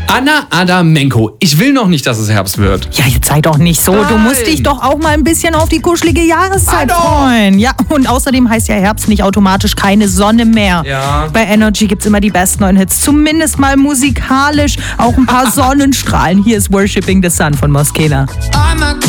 Anna Adamenko. Ich will noch nicht, dass es Herbst wird. Ja, jetzt sei doch nicht so. Nein. Du musst dich doch auch mal ein bisschen auf die kuschelige Jahreszeit freuen. Ja, und außerdem heißt ja Herbst nicht automatisch keine Sonne mehr. Ja. Bei Energy gibt's immer die besten neuen Hits. Zumindest mal musikalisch auch ein paar Sonnenstrahlen. Hier ist Worshipping the Sun von Moskena.